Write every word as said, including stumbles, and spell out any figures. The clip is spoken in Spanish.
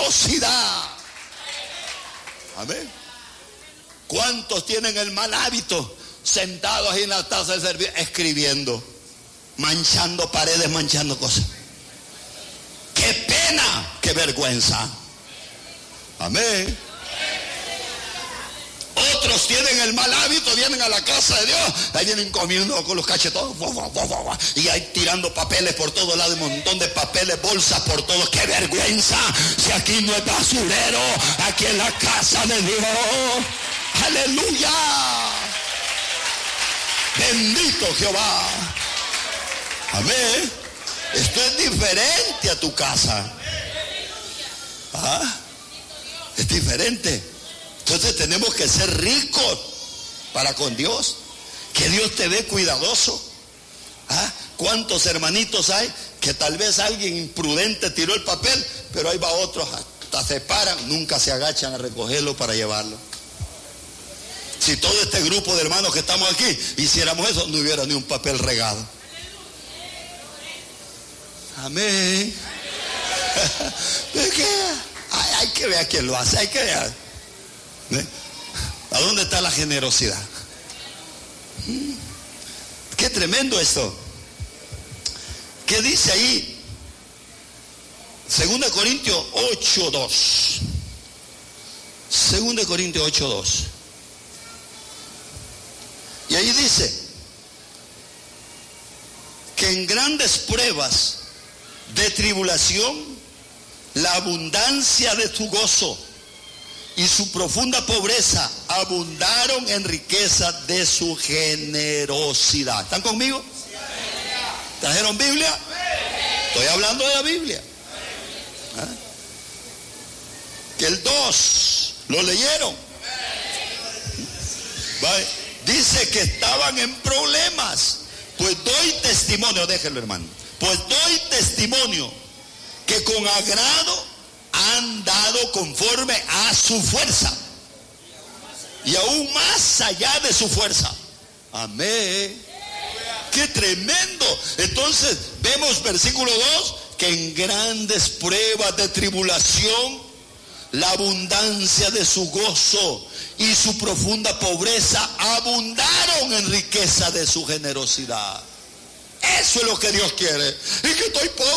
generosidad. Amén. ¿Cuántos tienen el mal hábito? Sentados ahí en la taza de servicio, escribiendo, manchando paredes, manchando cosas. ¡Qué pena! ¡Qué vergüenza! Amén. Otros tienen el mal hábito, vienen a la casa de Dios, ahí vienen comiendo con los cachetones y ahí tirando papeles por todos lados, un montón de papeles, bolsas por todos. ¡Qué vergüenza! Si aquí no es basurero, aquí en la casa de Dios. ¡Aleluya! Bendito Jehová. Amén. Esto es diferente a tu casa. ¿Ah? Es diferente. Entonces tenemos que ser ricos para con Dios. Que Dios te ve cuidadoso. ¿Ah? ¿Cuántos hermanitos hay que tal vez alguien imprudente tiró el papel, pero ahí va otros, hasta se paran, nunca se agachan a recogerlo para llevarlo? Si todo este grupo de hermanos que estamos aquí hiciéramos eso, no hubiera ni un papel regado. Amén. Hay, hay que ver a quién lo hace, hay que ver. ¿Eh? ¿A dónde está la generosidad? Qué tremendo esto. ¿Qué dice ahí? Segunda Corintios ocho dos. Segunda Corintios ocho dos. Y ahí dice que en grandes pruebas de tribulación, la abundancia de tu gozo y su profunda pobreza abundaron en riqueza de su generosidad. ¿Están conmigo? ¿Trajeron Biblia? Estoy hablando de la Biblia. ¿Ah? Que el dos, ¿lo leyeron? ¿Vale? Dice que estaban en problemas. Pues doy testimonio, déjenlo hermano. Pues doy testimonio que con agrado han dado conforme a su fuerza. Y aún más allá de su fuerza. Amén. ¡Qué tremendo! Entonces vemos versículo dos, que en grandes pruebas de tribulación, la abundancia de su gozo y su profunda pobreza abundaron en riqueza de su generosidad. Eso es lo que Dios quiere. Y que estoy pobre.